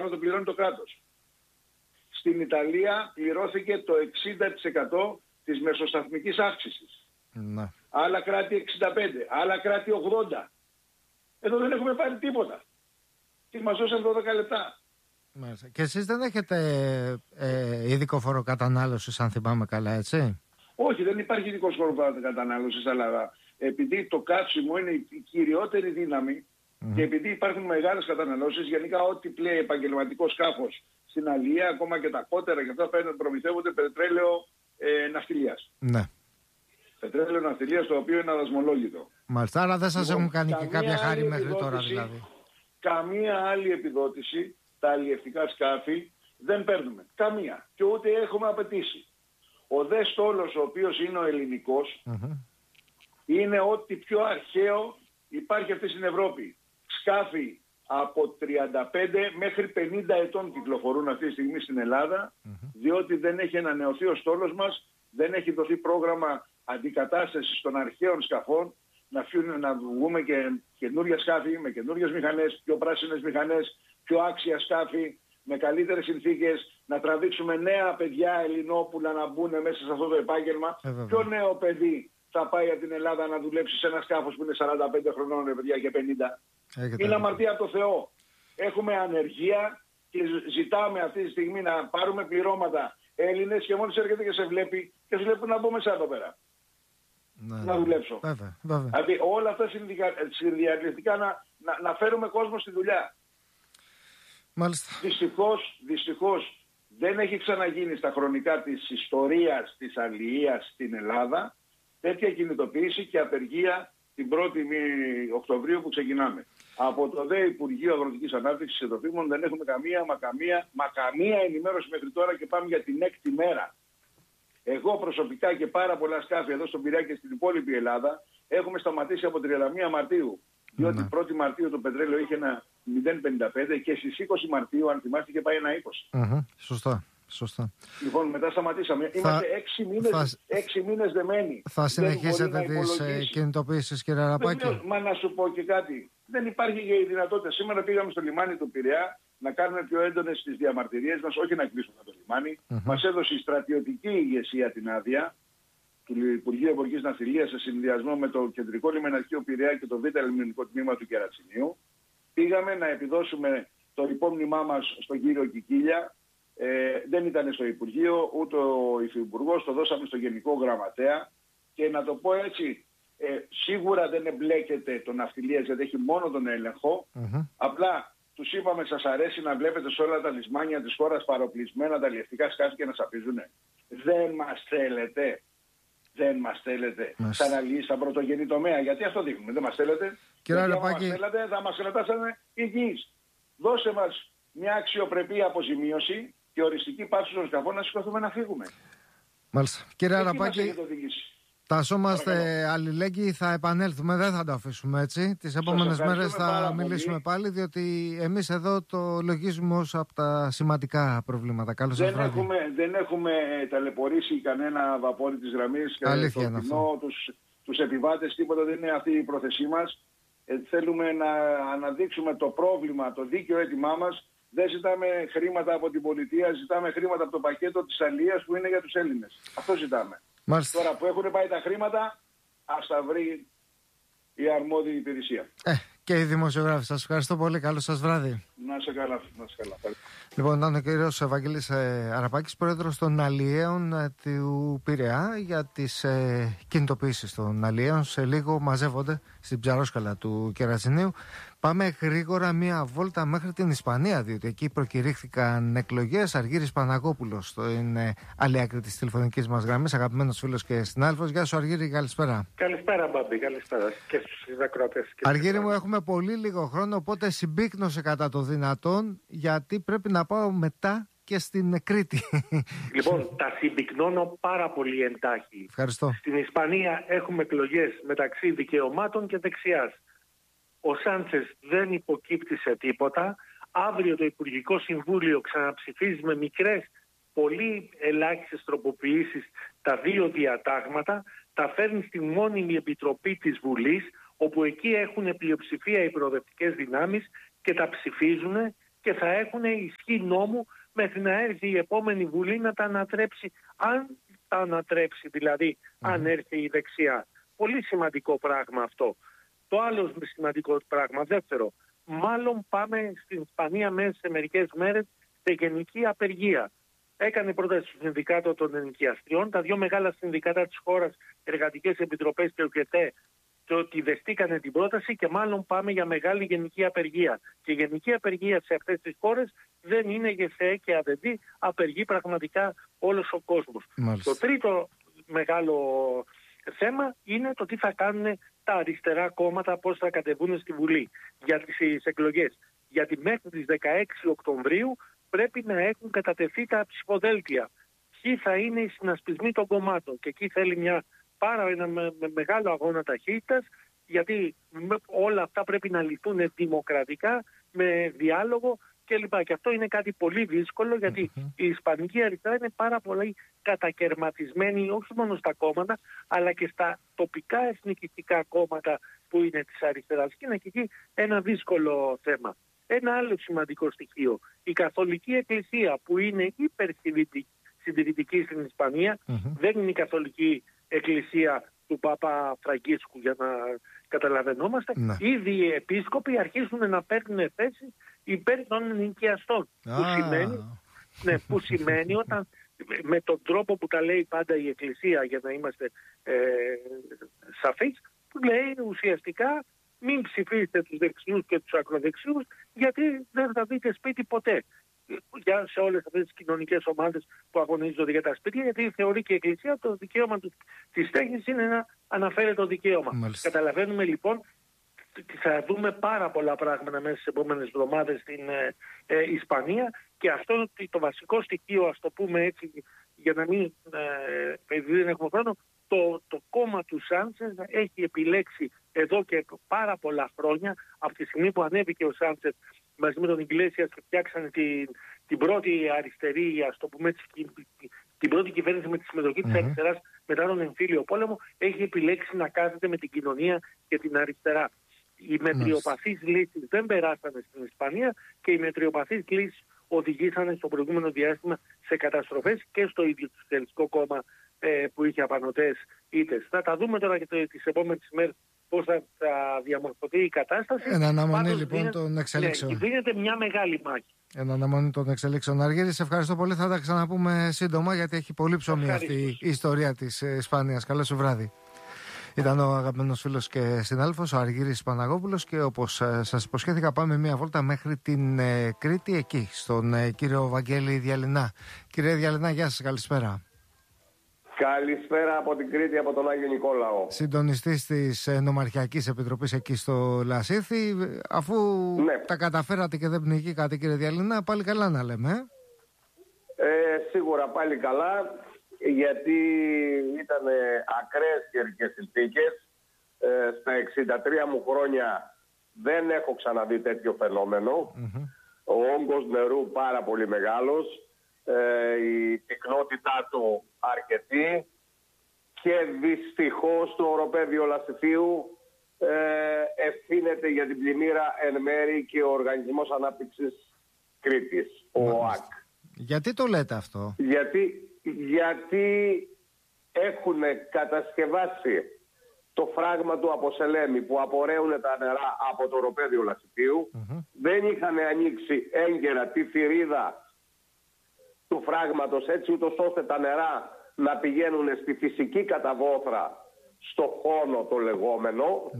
να το πληρώνει το κράτος. Στην Ιταλία πληρώθηκε το 60% της μεσοσταθμικής αύξησης. Ναι. Άλλα κράτη 65, άλλα κράτη 80. Εδώ δεν έχουμε πάρει τίποτα. Και μας δώσαν 12 λεπτά. Μάλιστα. Και εσείς δεν έχετε ειδικό φόρο κατανάλωσης, αν θυμάμαι καλά, έτσι? Όχι, δεν υπάρχει ειδικός φόρο κατανάλωσης, αλλά επειδή το κάψιμο είναι η κυριότερη δύναμη και επειδή υπάρχουν μεγάλες καταναλώσεις, γενικά ό,τι πλέει επαγγελματικό σκάφος στην αλία, ακόμα και τα κότερα και αυτά προμηθεύονται πετρέλαιο ναυτιλίας. Ναι. Πετρέλαιο ναυτιλίας, το οποίο είναι αδασμολόγητο. Μάλιστα, άρα δεν σας έχουν κάνει και καμία κάποια χάρη άλλη μέχρι τώρα δηλαδή? Καμία άλλη επιδότηση τα αλλιευτικά σκάφη δεν παίρνουμε. Καμία. Και ούτε έχουμε απαιτήσει. Ο δε στόλος, ο οποίος είναι ο ελληνικός, είναι ό,τι πιο αρχαίο υπάρχει αυτή στην Ευρώπη. Σκάφη από 35 μέχρι 50 ετών κυκλοφορούν αυτή τη στιγμή στην Ελλάδα, διότι δεν έχει ανανεωθεί ο στόλος μας, δεν έχει δοθεί πρόγραμμα αντικατάστασης των αρχαίων σκαφών, να βγούμε και καινούργια σκάφη με καινούργιες μηχανές, πιο πράσινες μηχανές, πιο άξια σκάφη, με καλύτερες συνθήκες, να τραβήξουμε νέα παιδιά Ελληνόπουλα να μπουν μέσα σε αυτό το επάγγελμα. Ποιο νέο παιδί θα πάει από την Ελλάδα να δουλέψει σε ένα σκάφος που είναι 45 χρονών, παιδιά, και 50? Είναι αμαρτία από το Θεό. Έχουμε ανεργία και ζητάμε αυτή τη στιγμή να πάρουμε πληρώματα Έλληνες και μόλις έρχεται και σε βλέπει και σου λέει να μπω μέσα εδώ πέρα. Να δουλέψω. Δηλαδή όλα αυτά συνδιαλυστικά να φέρουμε κόσμο στη δουλειά. Μάλιστα. Δυστυχώς δεν έχει ξαναγίνει στα χρονικά της ιστορίας της αλληλείας στην Ελλάδα τέτοια κινητοποίηση και απεργία την 1η Οκτωβρίου που ξεκινάμε. Από το ΔΕ Υπουργείο Αγροτικής Ανάπτυξης και Τροφίμων δεν έχουμε καμία ενημέρωση μέχρι τώρα και πάμε για την 6η μέρα. Εγώ προσωπικά και πάρα πολλά σκάφη εδώ στον Πειραιά και στην υπόλοιπη Ελλάδα έχουμε σταματήσει από 31 Μαρτίου. Διότι 1η Μαρτίου το πετρέλαιο είχε ένα 0,55 και στις 20 Μαρτίου, αν θυμάστε, είχε πάει ένα 20. Σωστά. Λοιπόν, μετά σταματήσαμε. Είμαστε 6 μήνες δεμένοι. Θα συνεχίσετε τις κινητοποιήσεις, κύριε Αραπάκη? Μα να σου πω και κάτι. Δεν υπάρχει και η δυνατότητα. Σήμερα πήγαμε στο λιμάνι του Πειραιά να κάνουμε πιο έντονες τις διαμαρτυρίες μας, όχι να κλείσουμε το λιμάνι. Μας έδωσε η στρατιωτική ηγεσία την άδεια του Υπουργείου Εμπορικής Ναυτιλίας σε συνδυασμό με το Κεντρικό Λιμεναρχείο Πειραιά και το Β' Λιμενικό Τμήμα του Κερατσινίου. Πήγαμε να επιδώσουμε το υπόμνημά μας στον κύριο Κικίλια. Δεν ήταν στο Υπουργείο, ούτε ο Υφυπουργός, το δώσαμε στο Γενικό Γραμματέα. Και να το πω έτσι, σίγουρα δεν εμπλέκεται το ναυτιλίας γιατί έχει μόνο τον έλεγχο. Απλά τους είπαμε, σας αρέσει να βλέπετε σε όλα τα λιμάνια της χώρας παροπλισμένα τα αλλιευτικά σκάφη και να σαπίζουνε? Δεν μας θέλετε. Δεν μας θέλετε σαν αλληλείς στα πρωτογενή τομέα. Γιατί αυτό δείχνουμε. Δεν μας θέλετε. Κύριε γιατί Αραπάκη, αν μας θέλατε θα μας κρατάσανε υγιείς. Δώσε μας μια αξιοπρεπή αποζημίωση και οριστική πάυση των σκαφών να σηκωθούμε να φύγουμε. Μάλιστα. Κύριε Αραπάκη, τασόμαστε αλληλέγγυοι, θα επανέλθουμε, δεν θα το αφήσουμε έτσι. Τις επόμενες μέρες θα μιλήσουμε πάλι, διότι εμείς εδώ το λογίζουμε ως από τα σημαντικά προβλήματα. Καλώς σας βράδυ. Δεν έχουμε ταλαιπωρήσει κανένα βαπόρι της γραμμής και το κοινό, τους επιβάτες, τίποτα, δεν είναι αυτή η πρόθεσή μας. Θέλουμε να αναδείξουμε το πρόβλημα, το δίκαιο αίτημά μας. Δεν ζητάμε χρήματα από την πολιτεία, ζητάμε χρήματα από το πακέτο της αλίας που είναι για τους Έλληνες. Αυτό ζητάμε. Μάλιστα. Τώρα που έχουν πάει τα χρήματα, ας τα βρει η αρμόδια υπηρεσία. Και οι δημοσιογράφοι. Σας ευχαριστώ πολύ. Καλό σας βράδυ. Να είσαι καλά. Λοιπόν, ήταν ο κύριος Ευαγγέλης Αραπάκης, πρόεδρος των αλλιέων του Πειραιά, για τις κινητοποιήσεις των αλλιέων. Σε λίγο μαζεύονται στην ψαρόσκαλα του Κερατσινίου. Πάμε γρήγορα μία βόλτα μέχρι την Ισπανία, διότι εκεί προκηρύχθηκαν εκλογές. Αργύρης Παναγόπουλος είναι άλλη άκρη της τηλεφωνικής μας γραμμής, αγαπημένος φίλος και συνάδελφος. Γεια σου, Αργύρη, καλησπέρα. Καλησπέρα, Μπάμπη, καλησπέρα και στους ακροατές. Αργύρη μου, έχουμε πολύ λίγο χρόνο, οπότε συμπίκνωσε κατά το δυνατόν, γιατί πρέπει να πάω μετά και στην Κρήτη. Λοιπόν, τα συμπυκνώνω πάρα πολύ εντάχει. Ευχαριστώ. Στην Ισπανία έχουμε εκλογές μεταξύ δικαιωμάτων και δεξιάς. Ο Σάντσες δεν υποκύπτει σε τίποτα. Αύριο το Υπουργικό Συμβούλιο ξαναψηφίζει με μικρές, πολύ ελάχιστες τροποποιήσεις τα δύο διατάγματα. Τα φέρνει στη μόνιμη επιτροπή της Βουλής, όπου εκεί έχουν πλειοψηφία οι προοδευτικές δυνάμεις και τα ψηφίζουν και θα έχουν ισχύ νόμου μέχρι να έρθει η επόμενη Βουλή να τα ανατρέψει, αν τα ανατρέψει δηλαδή, αν έρθει η δεξιά. Πολύ σημαντικό πράγμα αυτό. Το άλλο σημαντικό πράγμα, δεύτερο, μάλλον πάμε στην Ισπανία μέσα σε μερικές μέρες σε γενική απεργία. Έκανε πρόταση στο Συνδικάτο των Ενοικιαστριών, τα δύο μεγάλα συνδικάτα της χώρας, Εργατικές Επιτροπές και ΟΚΕΤΕ, το ότι δεχτήκανε την πρόταση και μάλλον πάμε για μεγάλη γενική απεργία. Και η γενική απεργία σε αυτές τις χώρες δεν είναι ΓΕΣΕ και ΑΔΕΔΗ, απεργεί πραγματικά όλος ο κόσμος. Μάλιστα. Το τρίτο μεγάλο θέμα είναι το τι θα κάνουν τα αριστερά κόμματα, πώς θα κατεβούν στη Βουλή για τις εκλογές. Γιατί μέχρι τις 16 Οκτωβρίου πρέπει να έχουν κατατεθεί τα ψηφοδέλτια. Ποιοι θα είναι οι συνασπισμοί των κομμάτων. Και εκεί θέλει ένα μεγάλο αγώνα ταχύτητας, γιατί όλα αυτά πρέπει να λυθούν δημοκρατικά, με διάλογο κλπ. Και αυτό είναι κάτι πολύ δύσκολο, γιατί η Ισπανική αριστερά είναι πάρα πολύ κατακερματισμένη, όχι μόνο στα κόμματα, αλλά και στα τοπικά εθνικιστικά κόμματα που είναι της αριστεράς. Και είναι και εκεί ένα δύσκολο θέμα. Ένα άλλο σημαντικό στοιχείο, η Καθολική Εκκλησία, που είναι υπερσυντηρητική στην Ισπανία, δεν είναι η Καθολική Εκκλησία του Πάπα Φραγκίσκου, για να καταλαβαίνόμαστε. Ήδη οι επίσκοποι αρχίζουν να παίρνουν θέση υπέρ των ενοικιαστών. Που σημαίνει όταν με τον τρόπο που τα λέει πάντα η Εκκλησία, για να είμαστε σαφείς, που λέει ουσιαστικά μην ψηφίσετε τους δεξιούς και τους ακροδεξιούς, γιατί δεν θα δείτε σπίτι ποτέ. Σε όλες αυτές τις κοινωνικές ομάδες που αγωνίζονται για τα σπίτια, γιατί θεωρεί και η Εκκλησία το δικαίωμα της τέχνης είναι να αναφέρει το δικαίωμα. Μάλιστα. Καταλαβαίνουμε λοιπόν ότι θα δούμε πάρα πολλά πράγματα μέσα στις επόμενες εβδομάδες στην Ισπανία, και αυτό είναι το βασικό στοιχείο, ας το πούμε έτσι, για να μην επειδή δεν έχουμε χρόνο. Το κόμμα του Σάντσες έχει επιλέξει εδώ και πάρα πολλά χρόνια, από τη στιγμή που ανέβηκε ο Σάντσες μαζί με τον Ιγκλέσιας και φτιάξανε την πρώτη αριστερή, ας το πούμε, την πρώτη κυβέρνηση με τη συμμετοχή της αριστεράς μετά τον εμφύλιο πόλεμο, έχει επιλέξει να κάθεται με την κοινωνία και την αριστερά. Οι μετριοπαθείς λύσεις δεν περάσανε στην Ισπανία και οι μετριοπαθείς λύσεις οδηγήσανε στο προηγούμενο διάστημα σε καταστροφές και στο ίδιο το Σοσιαλιστικό Κόμμα που είχε απανωτές ήττες. Θα τα δούμε τώρα και τις επόμενες μέρες πώς θα διαμορφωθεί η κατάσταση. Εν αναμονή λοιπόν των εξελίξεων. Δίνεται μια μεγάλη μάχη. Εν αναμονή των εξελίξεων. Αργύρη, σε ευχαριστώ πολύ. Θα τα ξαναπούμε σύντομα, γιατί έχει πολύ ψωμί αυτή η ιστορία της Ισπανίας. Καλό σου βράδυ. Ήταν ο αγαπημένος φίλος και συνάδελφος, ο Αργύρης Παναγόπουλος, και όπως σας υποσχέθηκα, πάμε μια βόλτα μέχρι την Κρήτη, εκεί, στον κύριο Βαγγέλη Διαλυνά. Κύριε Διαλυνά, γεια σας, καλησπέρα. Καλησπέρα από την Κρήτη, από τον Άγιο Νικόλαο. Συντονιστής της Νομαρχιακής Επιτροπής εκεί στο Λασίθι. Αφού τα καταφέρατε και δεν πνιγήκατε, κύριε Διαλυνά, πάλι καλά να λέμε. Σίγουρα πάλι καλά, γιατί ήταν ακραίες καιρικές συνθήκες. Στα 63 μου χρόνια δεν έχω ξαναδεί τέτοιο φαινόμενο. Ο όγκος νερού πάρα πολύ μεγάλος, η πυκνότητά του αρκετή, και δυστυχώς το οροπέδιο Λασιθίου ευθύνεται για την πλημμύρα εν μέρη και ο Οργανισμός Ανάπτυξης Κρήτης, ο ΟΑΚ. Γιατί το λέτε αυτό? Γιατί έχουν κατασκευάσει το φράγμα του Αποσελέμη που απορρέουν τα νερά από το οροπέδιο Λασιθίου. Δεν είχαν ανοίξει έγκαιρα τη θηρίδα του φράγματος, έτσι ούτως ώστε τα νερά να πηγαίνουν στη φυσική καταβόθρα, στο χώνο το λεγόμενο.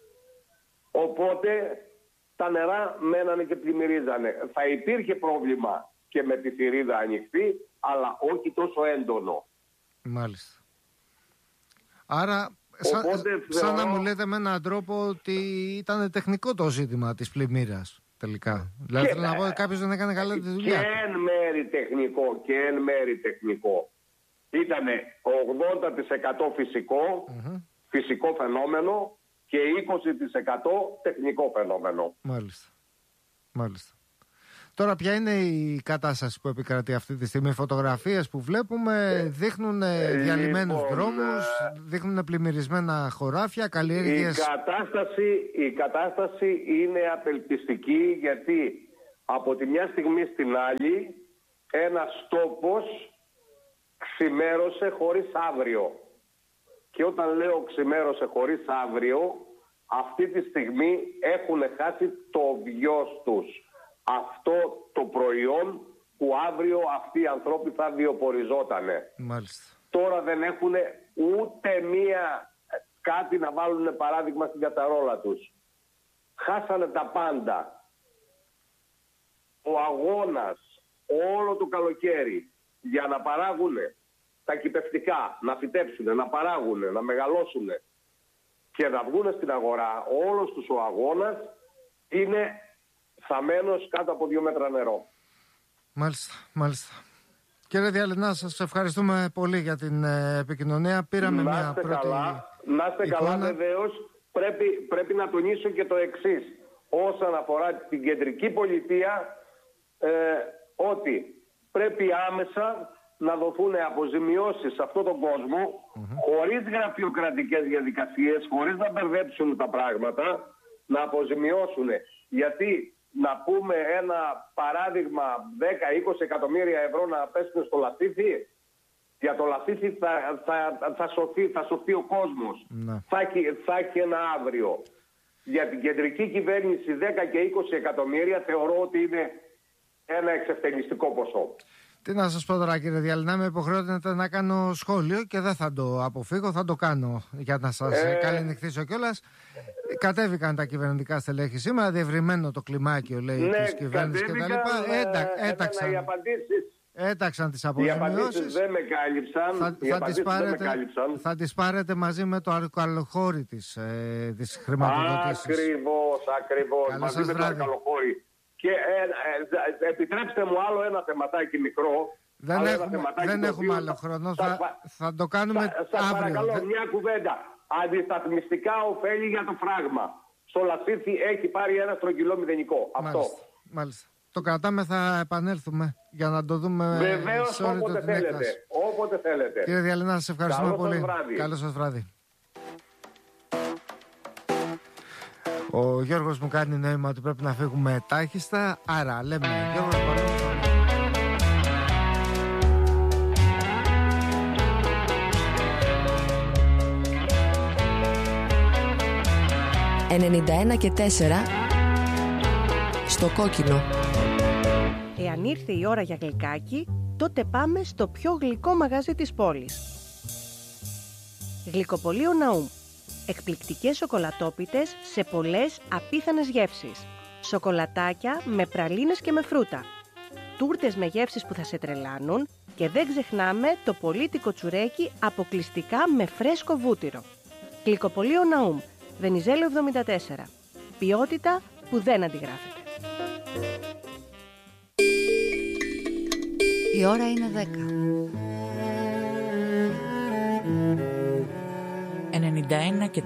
Οπότε τα νερά μένανε και πλημμυρίζανε. Θα υπήρχε πρόβλημα και με τη θηρίδα ανοιχτή, αλλά όχι τόσο έντονο. Μάλιστα. Άρα σαν να μου λέτε με έναν τρόπο ότι ήταν τεχνικό το ζήτημα της πλημμύρας τελικά. Δηλαδή θέλω να πω ότι κάποιος δεν έκανε καλά τη δουλειά. Και εν μέρη τεχνικό. Ήτανε 80% φυσικό φαινόμενο και 20% τεχνικό φαινόμενο. Μάλιστα. Τώρα ποια είναι η κατάσταση που επικρατεί αυτή τη στιγμή? Οι φωτογραφίες που βλέπουμε δείχνουν διαλυμένους δρόμους, δείχνουν πλημμυρισμένα χωράφια, καλλιέργειες. Η κατάσταση είναι απελπιστική, γιατί Από τη μια στιγμή στην άλλη ένας τόπος ξημέρωσε χωρίς αύριο. Και όταν λέω ξημέρωσε χωρίς αύριο, αυτή τη στιγμή έχουν χάσει το βιός τους. Αυτό το προϊόν που αύριο αυτοί οι άνθρωποι θα βιοποριζότανε. Μάλιστα. Τώρα δεν έχουν ούτε κάτι να βάλουν παράδειγμα στην κατσαρόλα τους. Χάσανε τα πάντα. Ο αγώνας όλο το καλοκαίρι για να παράγουν τα κυπευτικά, να φυτέψουν, να παράγουν, να μεγαλώσουν και να βγουν στην αγορά, όλος τους ο αγώνας είναι θαμμένος κάτω από 2 μέτρα νερό. Μάλιστα, μάλιστα. Κύριε Διαλυνά, σας ευχαριστούμε πολύ για την επικοινωνία. Πήραμε μια πρώτη Να είστε καλά, βεβαίως. Πρέπει να τονίσω και το εξής. Όσον αφορά την κεντρική πολιτεία, ότι πρέπει άμεσα να δοθούν αποζημιώσεις σε αυτόν τον κόσμο, χωρίς γραφειοκρατικές διαδικασίες, χωρίς να μπερδέψουν τα πράγματα, να αποζημιώσουν. Γιατί να πούμε ένα παράδειγμα 10-20 εκατομμύρια ευρώ να πέσουν στο λαστίφι, για το λαστίφι θα σωθεί ο κόσμος. Θα έχει ένα αύριο. Για την κεντρική κυβέρνηση 10 και 20 εκατομμύρια θεωρώ ότι είναι ένα εξευτελιστικό ποσό. Τι να σας πω τώρα, κύριε Διαλυνά, με υποχρεώνεται να κάνω σχόλιο και δεν θα το αποφύγω, θα το κάνω για να σας καληνυχθήσω κιόλας. Κατέβηκαν τα κυβερνητικά στελέχη σήμερα, διευρυμένο το κλιμάκιο, λέει, της κυβέρνησης κτλ. Έταξαν τις αποζημιώσεις. Οι απαντήσεις δεν με κάλυψαν. Θα τις πάρετε μαζί με το αλκοολοχώρι της χρηματοδότησης. Ακριβώς. Μαζί με το αλκοολοχώρι. Και επιτρέψτε μου άλλο ένα θεματάκι μικρό. Δεν έχουμε άλλο χρόνο. Θα το κάνουμε αύριο. Παρακαλώ, μια κουβέντα. Αντισταθμιστικά ωφέλη για το φράγμα. Στο λαστίφι έχει πάρει ένα στρογγυλό μηδενικό. Αυτό. Μάλιστα. Το κρατάμε, θα επανέλθουμε για να το δούμε. Βεβαίως, όποτε θέλετε. Κύριε Διαλυνά, σας ευχαριστούμε πολύ. Καλό σας βράδυ. Ο Γιώργος μου κάνει νόημα ότι πρέπει να φύγουμε τάχιστα. Άρα λέμε Γιώργος Παρόλος. 91 και 4 στο κόκκινο. Εάν ήρθε η ώρα για γλυκάκι, τότε πάμε στο πιο γλυκό μαγαζί της πόλης. Γλυκοπωλείο Ναούμ. Εκπληκτικές σοκολατόπιτες σε πολλές απίθανες γεύσεις. Σοκολατάκια με πραλίνες και με φρούτα. Τούρτες με γεύσεις που θα σε τρελάνουν και δεν ξεχνάμε το πολύτικο τσουρέκι αποκλειστικά με φρέσκο βούτυρο. Γλυκοπωλείο Ναούμ, Βενιζέλο 74. Ποιότητα που δεν αντιγράφεται. Η ώρα είναι 10. 91 και